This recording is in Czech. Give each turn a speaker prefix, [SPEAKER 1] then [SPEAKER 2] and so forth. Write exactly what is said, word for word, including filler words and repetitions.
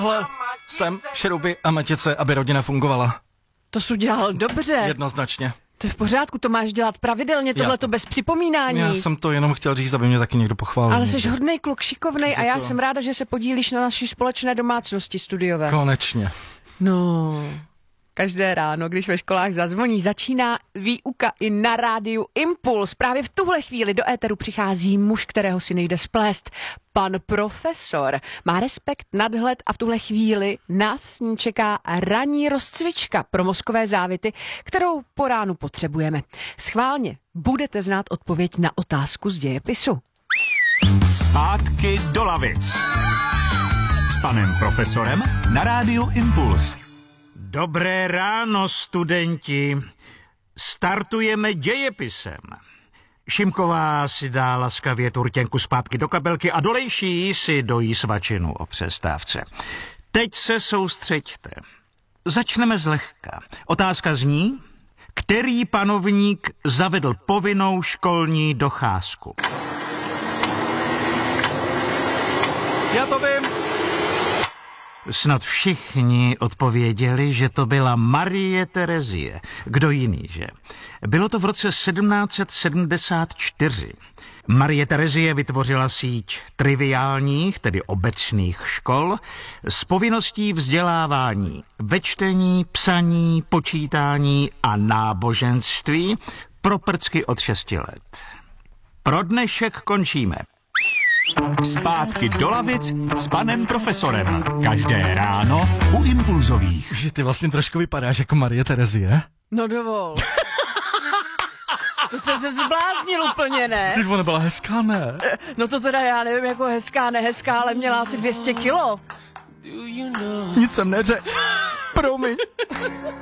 [SPEAKER 1] Hle, sem šrouby a matice, aby rodina fungovala.
[SPEAKER 2] To jsi udělal dobře.
[SPEAKER 1] Jednoznačně.
[SPEAKER 2] To je v pořádku, to máš dělat pravidelně, tohle to bez připomínání.
[SPEAKER 1] Já jsem to jenom chtěl říct, aby mě taky někdo pochválil.
[SPEAKER 2] Ale jsi hodnej kluk, šikovnej a já jsem ráda, že se podílíš na naší společné domácnosti studiové.
[SPEAKER 1] Konečně.
[SPEAKER 2] No, každé ráno, když ve školách zazvoní, začíná výuka i na rádiu Impuls. Právě v tuhle chvíli do éteru přichází muž, kterého si nejde splést. Pan profesor má respekt, nadhled a v tuhle chvíli nás s ní čeká ranní rozcvička pro mozkové závity, kterou po ránu potřebujeme. Schválně budete znát odpověď na otázku z dějepisu.
[SPEAKER 3] Zpátky do lavic. S panem profesorem na rádiu Impuls.
[SPEAKER 4] Dobré ráno, studenti. Startujeme dějepisem. Šimková si dá laskavě turtěnku zpátky do kabelky a Dolejší si dojí svačinu o přestávce. Teď se soustřeďte. Začneme zlehka. Otázka zní, který panovník zavedl povinnou školní docházku?
[SPEAKER 1] Já to vím.
[SPEAKER 4] Snad všichni odpověděli, že to byla Marie Terezie. Kdo jiný, že? Bylo to v roce sedmnáct set sedmdesát čtyři. Marie Terezie vytvořila síť triviálních, tedy obecných škol s povinností vzdělávání ve čtení, psaní, počítání a náboženství pro prcky od šesti let. Pro dnešek končíme.
[SPEAKER 3] Zpátky do lavic s panem profesorem. Každé ráno u Impulzových.
[SPEAKER 1] Že ty vlastně trošku vypadáš jako Marie Terezie.
[SPEAKER 2] No dovol. To se se zbláznil úplně, ne?
[SPEAKER 1] Teď ona byla hezká, ne?
[SPEAKER 2] No to teda já nevím, jako hezká, nehezká, ale měla asi dvě stě kilo.
[SPEAKER 1] Nic jsem neřekl. Promiň.